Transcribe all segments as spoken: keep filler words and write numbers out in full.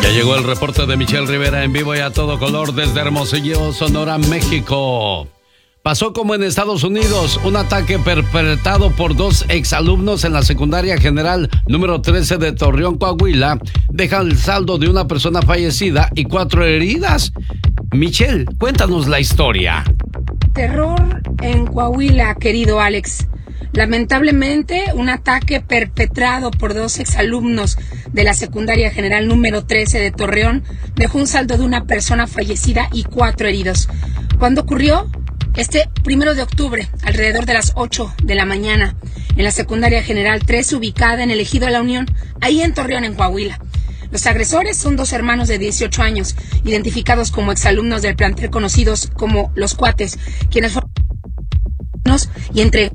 Ya llegó el reporte de Michelle Rivera en vivo y a todo color desde Hermosillo, Sonora, México. Pasó como en Estados Unidos, un ataque perpetrado por dos exalumnos en la secundaria general número trece de Torreón, Coahuila, deja el saldo de una persona fallecida y cuatro heridas. Michelle, cuéntanos la historia. Terror en Coahuila, querido Alex. Lamentablemente, un ataque perpetrado por dos exalumnos de la secundaria general número trece de Torreón dejó un saldo de una persona fallecida y cuatro heridos. ¿Cuándo ocurrió? Este primero de octubre, alrededor de las ocho de la mañana, en la secundaria general trece, ubicada en el ejido de La Unión, ahí en Torreón, en Coahuila. Los agresores son dos hermanos de dieciocho años, identificados como exalumnos del plantel conocidos como Los Cuates, quienes fueron y entre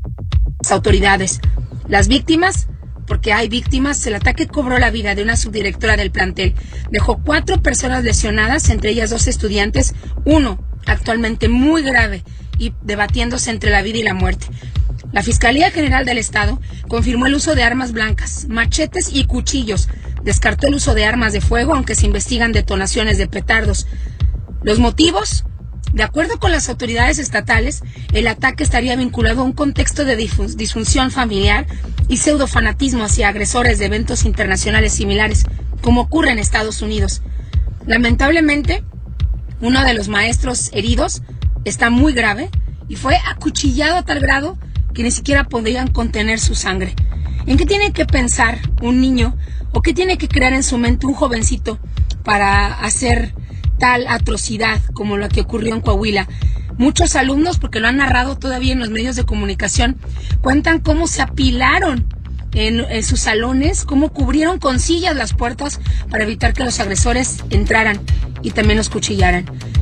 las autoridades. Las víctimas, porque hay víctimas, el ataque cobró la vida de una subdirectora del plantel. Dejó cuatro personas lesionadas, entre ellas dos estudiantes, uno actualmente muy grave y debatiéndose entre la vida y la muerte. La Fiscalía General del Estado confirmó el uso de armas blancas, machetes y cuchillos. Descartó el uso de armas de fuego, aunque se investigan detonaciones de petardos. Los motivos: de acuerdo con las autoridades estatales, el ataque estaría vinculado a un contexto de disfunción familiar y pseudofanatismo hacia agresores de eventos internacionales similares, como ocurre en Estados Unidos. Lamentablemente, uno de los maestros heridos está muy grave y fue acuchillado a tal grado que ni siquiera podían contener su sangre. ¿En qué tiene que pensar un niño o qué tiene que crear en su mente un jovencito para hacer tal atrocidad como la que ocurrió en Coahuila? Muchos alumnos, porque lo han narrado todavía en los medios de comunicación, cuentan cómo se apilaron en, en sus salones, cómo cubrieron con sillas las puertas para evitar que los agresores entraran y también los cuchillaran.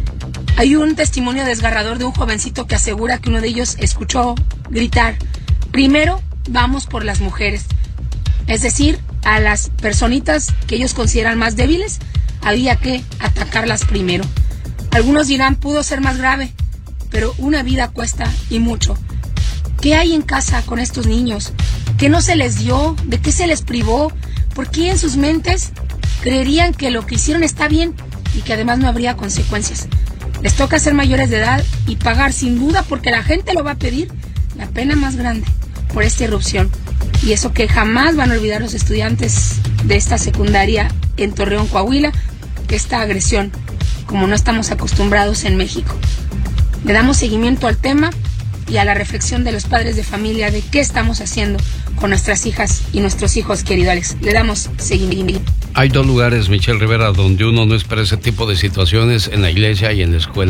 Hay un testimonio desgarrador de un jovencito que asegura que uno de ellos escuchó gritar: primero vamos por las mujeres. Es decir, a las personitas que ellos consideran más débiles, había que atacarlas primero. Algunos dirán, pudo ser más grave, pero una vida cuesta y mucho. ¿Qué hay en casa con estos niños? ¿Qué no se les dio? ¿De qué se les privó? ¿Por qué en sus mentes creerían que lo que hicieron está bien y que además no habría consecuencias? Les toca ser mayores de edad y pagar, sin duda, porque la gente lo va a pedir, la pena más grande por esta irrupción. Y eso que jamás van a olvidar los estudiantes de esta secundaria en Torreón, Coahuila, esta agresión, como no estamos acostumbrados en México. Le damos seguimiento al tema y a la reflexión de los padres de familia de qué estamos haciendo con nuestras hijas y nuestros hijos, querido Alex. Le damos seguimiento. Hay dos lugares, Michelle Rivera, donde uno no espera ese tipo de situaciones: en la iglesia y en la escuela.